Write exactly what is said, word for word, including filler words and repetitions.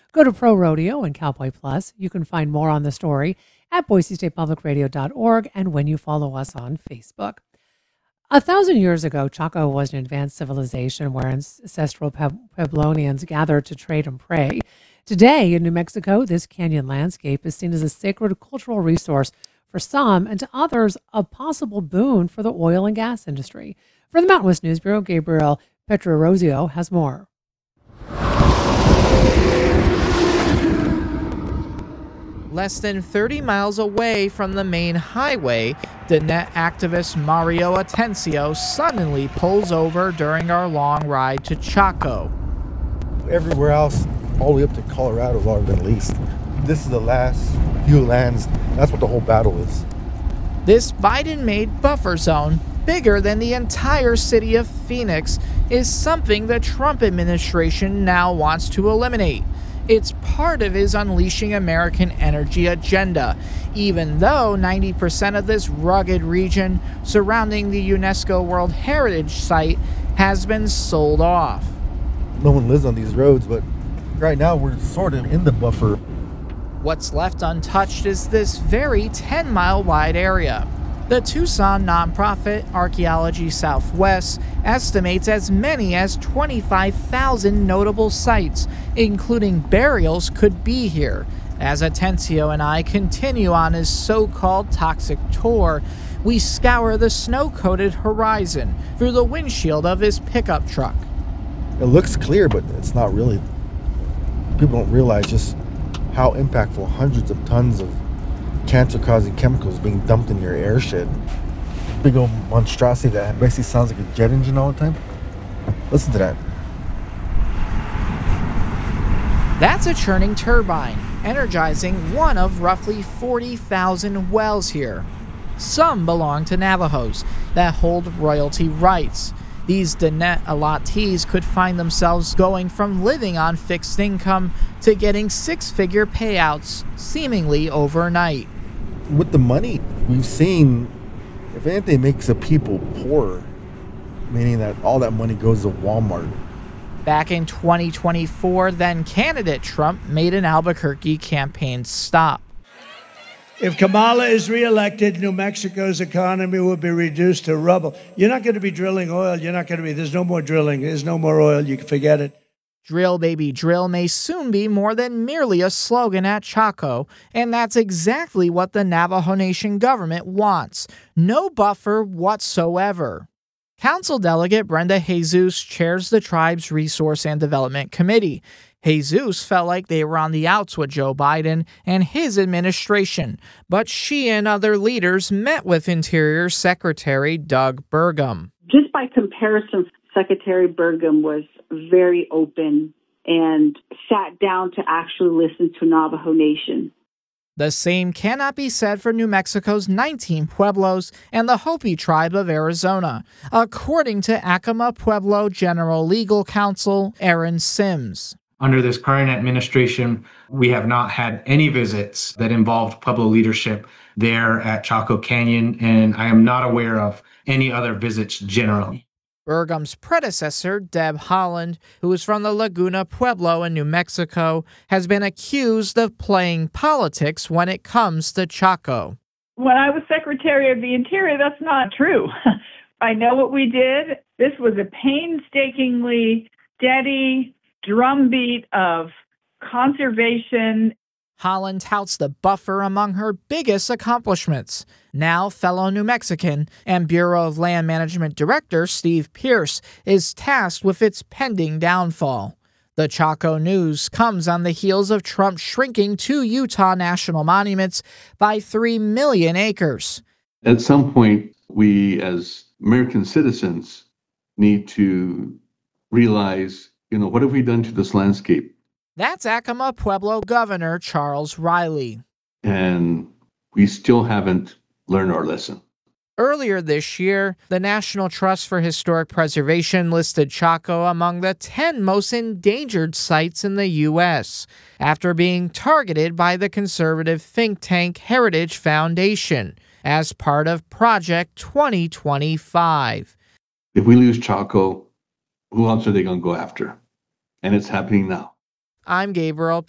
Go to Pro Rodeo and Cowboy Plus. You can find more on the story at boise state public radio dot org and when you follow us on Facebook. A thousand years ago, Chaco was an advanced civilization where ancestral Pueblonians gathered to trade and pray. Today, in New Mexico, this canyon landscape is seen as a sacred cultural resource for some, and to others, a possible boon for the oil and gas industry. For the Mountain West News Bureau, Gabriel Petrorosio has more. Less than thirty miles away from the main highway, Diné activist Mario Atencio suddenly pulls over during our long ride to Chaco. Everywhere else, all the way up to Colorado, has already been leased. This is the last few lands. That's what the whole battle is. This Biden-made buffer zone, bigger than the entire city of Phoenix, is something the Trump administration now wants to eliminate. It's part of his Unleashing American Energy agenda, even though ninety percent of this rugged region surrounding the UNESCO World Heritage Site has been sold off. No one lives on these roads, but right now we're sort of in the buffer. What's left untouched is this very ten-mile wide area. The Tucson nonprofit Archaeology Southwest estimates as many as twenty-five thousand notable sites, including burials, could be here. As Atencio and I continue on his so-called toxic tour, we scour the snow-coated horizon through the windshield of his pickup truck. It looks clear, but it's not really. People don't realize just how impactful hundreds of tons of cancer-causing chemicals being dumped in your airshed. Big old monstrosity that basically sounds like a jet engine all the time. Listen to that. That's a churning turbine, energizing one of roughly forty thousand wells here. Some belong to Navajos that hold royalty rights. These Diné allottees could find themselves going from living on fixed income to getting six-figure payouts seemingly overnight. With the money we've seen, if anything makes the people poorer, meaning that all that money goes to Walmart. Back in twenty twenty-four, then candidate Trump made an Albuquerque campaign stop. If Kamala is reelected, New Mexico's economy will be reduced to rubble. You're not going to be drilling oil. You're not going to be, there's no more drilling. There's no more oil. You can forget it. Drill, baby, drill may soon be more than merely a slogan at Chaco, and that's exactly what the Navajo Nation government wants. No buffer whatsoever. Council Delegate Brenda Jesus chairs the tribe's Resource and Development Committee. Jesus felt like they were on the outs with Joe Biden and his administration, but she and other leaders met with Interior Secretary Doug Burgum. Just by comparison, Secretary Burgum was very open and sat down to actually listen to Navajo Nation. The same cannot be said for New Mexico's nineteen Pueblos and the Hopi tribe of Arizona, according to Acoma Pueblo General Legal Counsel Aaron Sims. Under this current administration, we have not had any visits that involved Pueblo leadership there at Chaco Canyon, and I am not aware of any other visits generally. Burgum's predecessor, Deb Haaland, who is from the Laguna Pueblo in New Mexico, has been accused of playing politics when it comes to Chaco. When I was Secretary of the Interior, that's not true. I know what we did. This was a painstakingly steady drumbeat of conservation. Haaland touts the buffer among her biggest accomplishments. Now, fellow New Mexican and Bureau of Land Management Director Steve Pierce is tasked with its pending downfall. The Chaco news comes on the heels of Trump shrinking two Utah national monuments by three million acres. At some point, we as American citizens need to realize, you know, what have we done to this landscape? That's Acoma Pueblo Governor Charles Riley. And we still haven't learned our lesson. Earlier this year, the National Trust for Historic Preservation listed Chaco among the ten most endangered sites in the U S after being targeted by the conservative think tank Heritage Foundation as part of Project twenty twenty-five. If we lose Chaco, who else are they going to go after? And it's happening now. I'm Gabriel